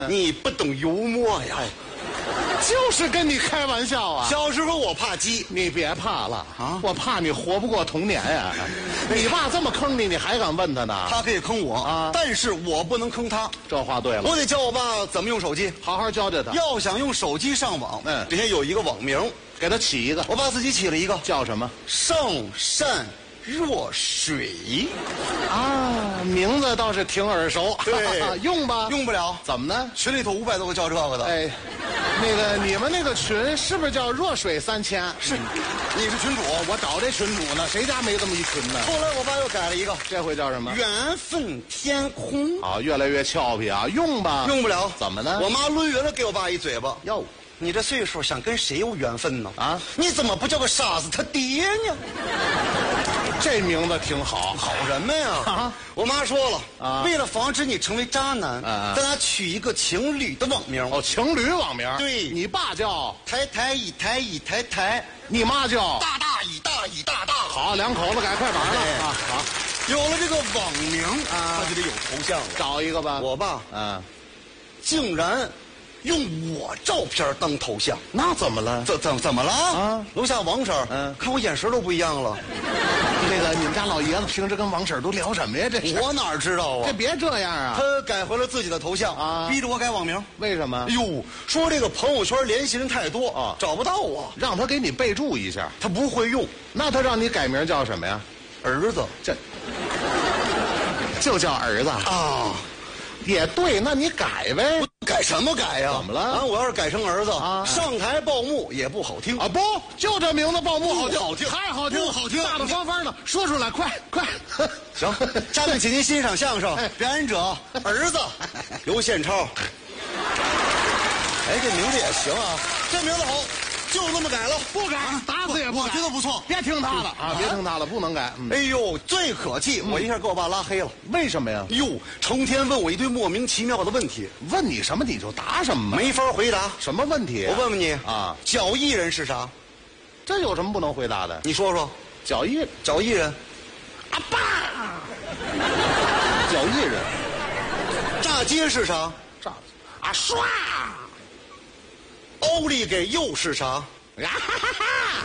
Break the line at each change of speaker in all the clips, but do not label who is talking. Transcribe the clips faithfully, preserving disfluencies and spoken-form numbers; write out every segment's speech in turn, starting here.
你不懂幽默呀。
就是跟你开玩笑啊！
小时候我怕鸡，
你别怕了
啊
我怕你活不过童年呀、你爸这么坑你，你还敢问他呢？
他可以坑我
啊
但是我不能坑他。
这话对了，
我得教我爸怎么用手机。
好好教教他，
要想用手机上网，
嗯
得先有一个网名。
给他起一个，
我爸自己起了一个
叫什么？
上善若水。
啊，名字倒是挺耳熟，
对
用吧？
用不了，
怎么呢？
群里头五百多个叫这个的。
哎，那个你们那个群是不是叫弱水三千？
是，你是群主。
我找这群主呢，谁家没这么一群呢？
后来我爸又改了一个，
这回叫什么？
缘分天空。
啊，越来越俏皮啊，用吧？
用不了，
怎么呢？
我妈抡圆了给我爸一嘴巴。
哟，
你这岁数想跟谁有缘分呢？
啊，
你怎么不叫个傻子他爹呢？
这名字挺好，
好人们呀！
啊
我妈说了，
啊
为了防止你成为渣男，
啊
咱俩取一个情侣的网名。
哦，情侣网名。
对
你爸叫，
抬抬一抬一抬抬，
你妈叫，
大大一大一大大。
好，两口子改快板了
哎
啊！好，
有了这个网名，
啊
他就得有头像了。
找一个吧。
我爸
嗯，
竟然用我照片当头像，
那怎么了？
怎怎怎么了？
啊
楼下王婶儿，
嗯
看我眼神都不一样了。
那个你们家老爷子平时跟王婶儿都聊什么呀？这是
我哪知道啊
这？别这样啊！
他改回了自己的头像
啊
逼着我改网名。
为什么
哎？呦，说这个朋友圈联系人太多
啊
找不到我。
让他给你备注一下。
他不会用，
那他让你改名叫什么呀？
儿子
这就叫儿子。
啊，
也对，那你改呗。
改什么改呀？
怎么了
啊，我要是改成儿子
啊
上台报幕也不好听
啊，不，就这名字报幕好听，
不好听
太好听了，
不好听
大大方方的，说出来，快快。
行，下面请您欣赏相声
哎
表演者儿子刘宪超。哎，这名字也行啊，这名字好，就这么改了，
不改，打死也不改。
我觉得不错。
别听他的啊，别听他的，不能改。嗯
哎呦，最可气，我一下给我爸拉黑了。
为什么呀？
哟，成天问我一堆莫名其妙的问题，
问你什么你就答什么，
没法回答。
什么问题？
我问问你
啊，
脚艺人是啥？
这有什么不能回答的？
你说说，
脚艺
脚艺人，
啊爸，脚艺人
炸街是啥？
这啊唰
欧里给又是啥？
呀哈哈哈！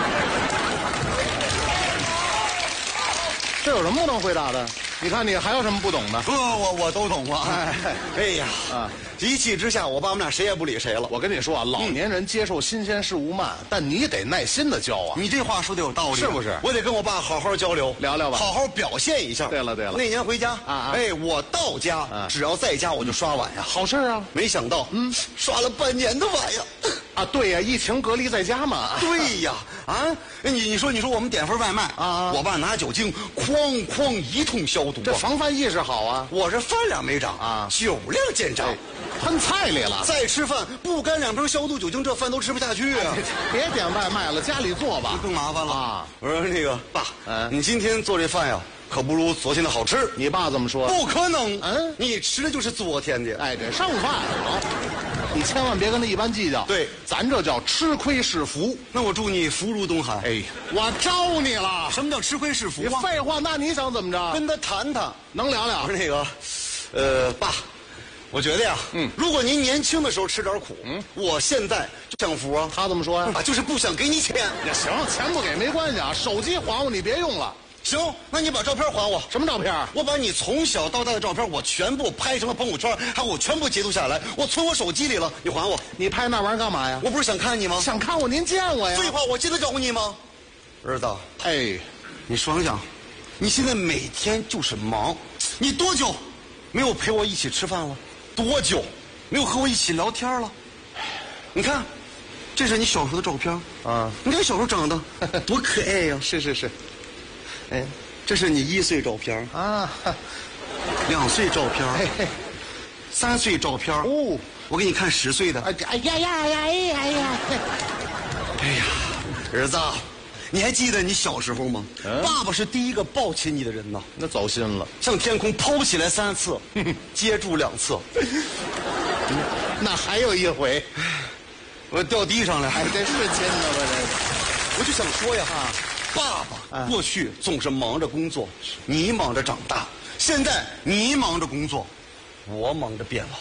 这有什么不能回答的？你看你还有什么不懂的？
不，我我都懂啊。
哎
哎呀，
啊
一气之下，我爸我们俩谁也不理谁了。
我跟你说啊，老年人接受新鲜事物慢，但你得耐心的教啊。
你这话说的有道理，
是不是
我得跟我爸好好交流，
聊聊吧
好好表现一下。
对了对了
那年回家
啊啊
哎，我到家、
啊
只要在家我就刷碗呀。
好事啊！
没想到，嗯，刷了半年的碗呀。
啊，对呀、疫情隔离在家嘛。
对呀，啊，你你说你说我们点份外卖
啊
我爸拿酒精哐哐一通消毒、啊，
这防范意识好啊，
我这饭量没长
啊
酒量见长。
哎喷菜里了。
再吃饭不干两瓶消毒酒精，这饭都吃不下去啊！
别点外卖了，家里做吧。
更麻烦了
啊！
我说那个爸，
嗯
你今天做这饭呀，可不如昨天的好吃。
你爸怎么说？
不可能，
嗯
你吃的就是昨天的。
哎，这剩饭好，你千万别跟他一般计较。
对，
咱这叫吃亏是福。
那我祝你福如东海。
哎，我招你了。
什么叫吃亏是福啊？
你废话，那你想怎么着？
跟他谈谈。
能聊聊
我说？那个，呃，爸，我觉得呀，
嗯
如果您年轻的时候吃点苦，嗯，我现在就享福啊。
他怎么说呀？
啊，就是不想给你钱。
也行，钱不给没关系啊，手机还我，你别用了。
行，那你把照片还我。
什么照片？
我把你从小到大的照片，我全部拍成了朋友圈，还有我全部截图下来，我存我手机里了。你还我？
你拍那玩意儿干嘛呀？
我不是想看你吗？
想看我，您见我呀。
废话，我见得着你吗？儿子，
哎，
你想想，你现在每天就是忙，你多久没有陪我一起吃饭了？多久没有和我一起聊天了？你看，这是你小时候的照片
啊，
你看小时候长得多可爱呀、
是是是，
哎，这是你一岁照片，
啊，
两岁照片，
嘿嘿，
三岁照片。
哦，
我给你看十岁的。
哎哎呀呀呀哎呀哎呀，
哎呀，儿子，你还记得你小时候吗？
嗯
爸爸是第一个抱起你的人呐，
那走心了。
向天空抛起来三次，接住两次，
那还有一回，
我掉地上了。
哎，这是亲的吧？
我就想说呀，爸爸
啊
过去总是忙着工作，你忙着长大，现在你忙着工作，我忙着变老。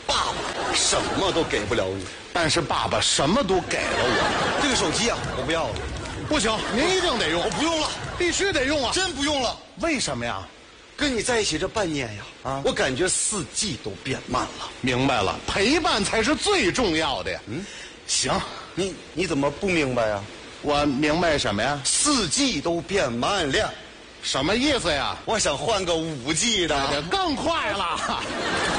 爸爸什么都给不了你。
但是爸爸什么都给了我。
这个手机啊，我不要了。
不行，您一定得用。
我不用了，
必须得用啊！
真不用了。
为什么呀？
跟你在一起这半年呀，啊，我感觉四季都变慢了。
明白了，陪伴才是最重要的呀。嗯，行，
你你怎么不明白呀？
我明白什么呀？
四季都变慢了，
什么意思呀？
我想换个五 G 的，
更快了。